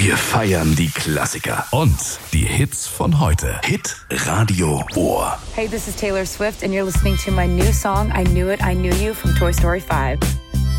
Wir feiern die Klassiker und die Hits von heute. Hit Radio Ohr. Hey, this is Taylor Swift and you're listening to my new song, I Knew It, I Knew You from Toy Story 5.